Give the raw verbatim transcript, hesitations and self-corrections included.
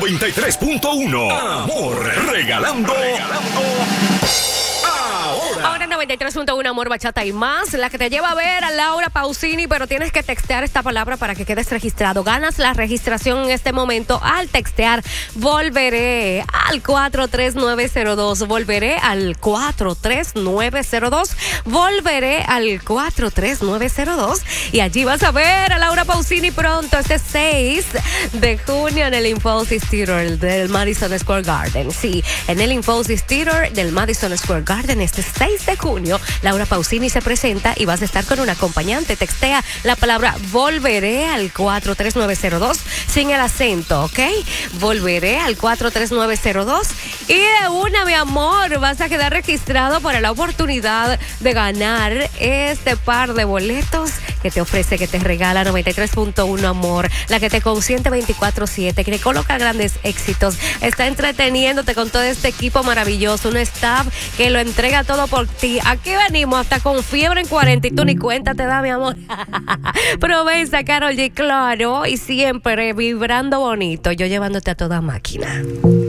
noventa y tres punto uno. Amor, regalando. regalando. Ahora. Ahora noventa y tres punto uno, Amor, Bachata y más, la que te lleva a ver a Laura Pausini, pero tienes que textear esta palabra para que quedes registrado. Ganas la registración en este momento al textear volveré al cuatro tres nueve cero dos, volveré al cuatro tres nueve cero dos, volveré al cuatro tres nueve cero dos y allí vas a ver a Laura Pausini pronto este seis de junio en el Infosys Theater del Madison Square Garden. Sí, en el Infosys Theater del Madison Square Garden este seis de junio, Laura Pausini se presenta y vas a estar con un acompañante. Textea la palabra volveré al cuatro tres nueve cero dos sin el acento, ¿ok? Volveré al cuatro tres nueve cero dos y de una, mi amor, vas a quedar registrado para la oportunidad de ganar este par de boletos que te ofrece, que te regala noventa y tres punto uno, Amor, la que te consiente veinticuatro siete, que te coloca grandes éxitos, está entreteniéndote con todo este equipo maravilloso, un staff que lo entrega todo por ti. Aquí venimos hasta con fiebre en cuarenta y tú ni cuenta te da, mi amor. Promesa, Karol G, claro, y siempre vibrando bonito, yo llevándote a toda máquina.